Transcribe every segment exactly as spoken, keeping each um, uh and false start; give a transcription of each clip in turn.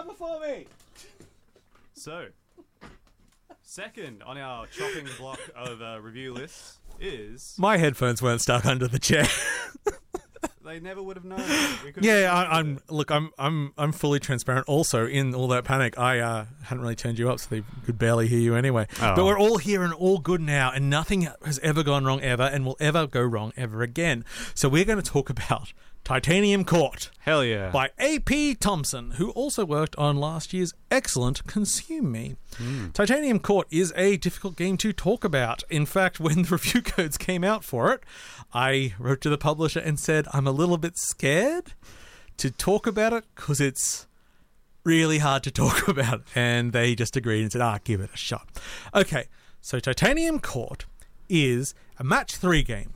down before me. So, second on our chopping block of uh, review lists is... My headphones weren't stuck under the chair. They never would have known. We could've Yeah, I, known I'm. it. Look, I'm. I'm. I'm fully transparent. Also, in all that panic, I uh, hadn't really turned you up, so they could barely hear you anyway. Oh. But we're all here and all good now, and nothing has ever gone wrong ever, and will ever go wrong ever again. So we're going to talk about Titanium Court Hell yeah. by A P Thompson, who also worked on last year's excellent Consume Me. Mm. Titanium Court is a difficult game to talk about. In fact, when the review codes came out for it, I wrote to the publisher and said, I'm a little bit scared to talk about it because it's really hard to talk about. And they just agreed and said, ah, give it a shot. Okay, so Titanium Court is a match three game.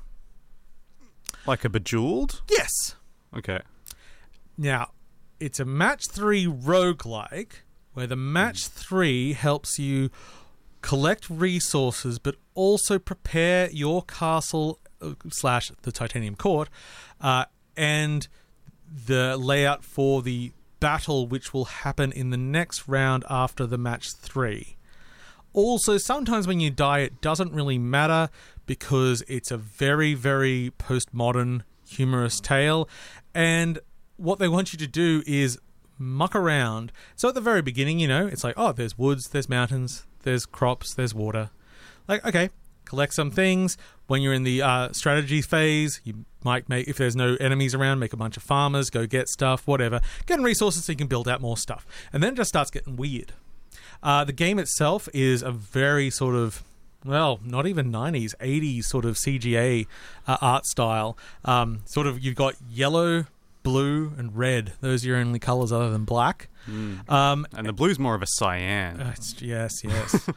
Like a Bejeweled? Yes. Okay. Now, it's a match three roguelike where the match three helps you collect resources but also prepare your castle uh, slash the Titanium Court uh, and the layout for the battle which will happen in the next round after the match three. Also, sometimes when you die, it doesn't really matter because it's a very, very postmodern, humorous tale. And what they want you to do is muck around. So at the very beginning, you know, it's like, oh, there's woods, there's mountains, there's crops, there's water. Like, okay, collect some things. When you're in the uh, strategy phase, you might make, if there's no enemies around, make a bunch of farmers, go get stuff, whatever. Getting resources so you can build out more stuff. And then it just starts getting weird. Uh, the game itself is a very sort of, well, not even nineties, eighties sort of C G A uh, art style. Um, sort of, you've got yellow, blue, and red. Those are your only colours other than black. Mm. Um, and the blue's more of a cyan. uh, it's, yes, yes.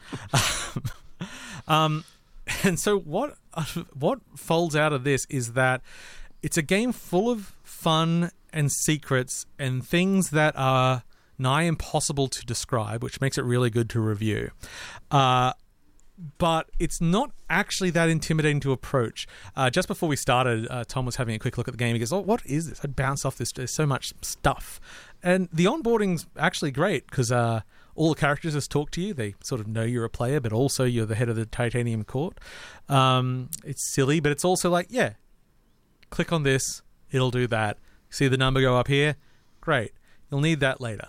um, and so what uh, what folds out of this is that it's a game full of fun and secrets and things that are nigh impossible to describe, which makes it really good to review. Uh, but it's not actually that intimidating to approach. Uh, just before we started, uh, Tom was having a quick look at the game. He goes, oh, what is this? I bounced off this. There's so much stuff. And the onboarding's actually great because uh, all the characters just talk to you. They sort of know you're a player, but also you're the head of the Titanium Court. Um, it's silly, but it's also like, yeah, click on this. It'll do that. See the number go up here? Great. You'll need that later.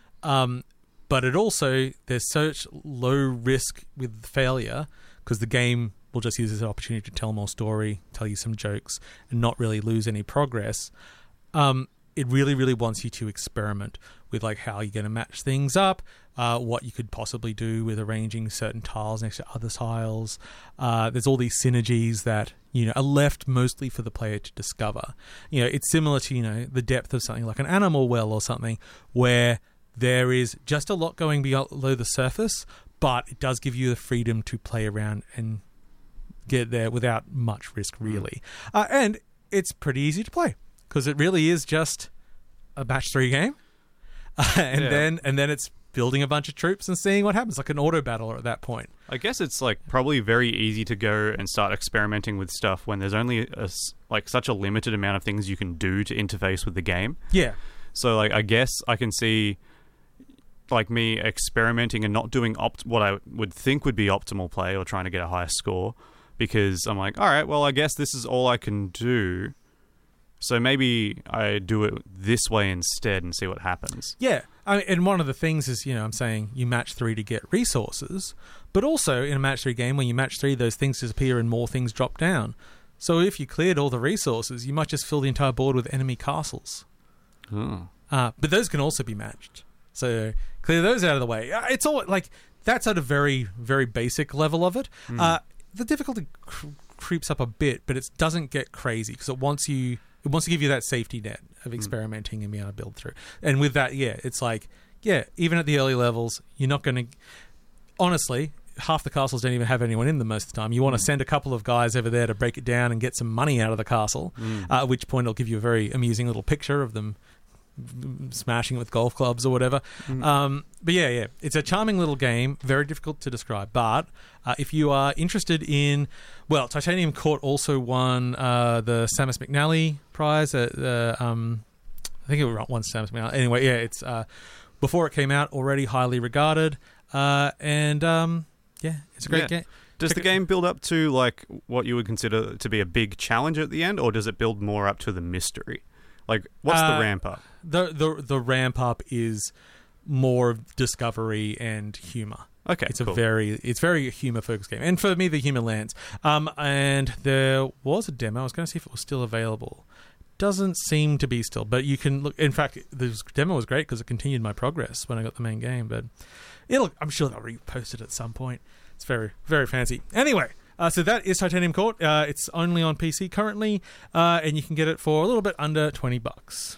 Um, but it also, there's such low risk with failure because the game will just use this opportunity to tell more story, tell you some jokes, and not really lose any progress. Um, it really, really wants you to experiment with like how you're going to match things up, uh, what you could possibly do with arranging certain tiles next to other tiles. Uh, there's all these synergies that, you know, are left mostly for the player to discover. You know, it's similar to, you know, the depth of something like an Animal Well or something where there is just a lot going below the surface, but it does give you the freedom to play around and get there without much risk, really. Mm. Uh, and it's pretty easy to play because it really is just a match three game, uh, and yeah. then and then it's building a bunch of troops and seeing what happens, like an auto battle at that point. I guess it's like probably very easy to go and start experimenting with stuff when there's only a, like such a limited amount of things you can do to interface with the game. Yeah. So like I guess I can see like me experimenting and not doing opt- what I would think would be optimal play or trying to get a higher score because I'm like, all right, well, I guess this is all I can do. So maybe I do it this way instead and see what happens. Yeah. I mean, and one of the things is, you know, I'm saying you match three to get resources, but also in a match three game, when you match three, those things disappear and more things drop down. So if you cleared all the resources, you might just fill the entire board with enemy castles. Oh. Uh, but those can also be matched. So clear those out of the way. It's all like that's at a very, very basic level of it. Mm. Uh, the difficulty cr- creeps up a bit, but it doesn't get crazy because it wants you. It wants to give you that safety net of experimenting mm. and being able to build through. And with that, yeah, it's like, yeah, even at the early levels, you're not going to. Honestly, half the castles don't even have anyone in them most of the time. You want to send a couple of guys over there to break it down and get some money out of the castle. Mm. Uh, at which point, it'll give you a very amusing little picture of them smashing it with golf clubs or whatever. Mm. Um, but yeah, yeah, it's a charming little game, very difficult to describe. But uh, if you are interested in, well, Titanium Court also won uh, the Samus McNally prize. At, uh, um, I think it won Samus McNally. Anyway, yeah, it's uh, before it came out, already highly regarded. Uh, and um, yeah, it's a great Yeah. game. Does Check the it- game build up to like what you would consider to be a big challenge at the end, or does it build more up to the mystery? Like, what's Uh, the ramp up? The, the, the ramp up is more of discovery and humor. Okay, It's a cool. very it's very humor focused game, and for me, the humor lands. Um, and there was a demo. I was going to see if it was still available. Doesn't seem to be still, but you can look. In fact, the demo was great because it continued my progress when I got the main game. But it'll, I'm sure they'll repost it at some point. It's very very fancy. Anyway, uh, so that is Titanium Court. Uh, it's only on P C currently, uh, and you can get it for a little bit under twenty bucks.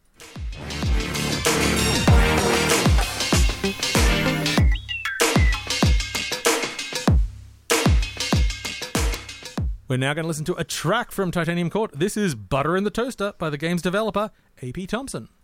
We're now going to listen to a track from Titanium Court. This is Butter in the Toaster by the game's developer, A P Thompson.